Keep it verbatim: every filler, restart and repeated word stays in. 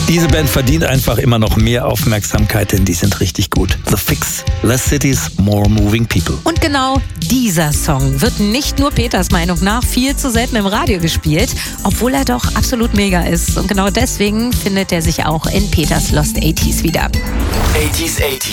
Diese Band verdient einfach immer noch mehr Aufmerksamkeit, denn die sind richtig gut. The Fix, Less Cities, More Moving People. Und genau dieser Song wird nicht nur Peters Meinung nach viel zu selten im Radio gespielt, obwohl er doch absolut mega ist. Und genau deswegen findet er sich auch in Peters Lost achtziger wieder. achtziger, achtziger.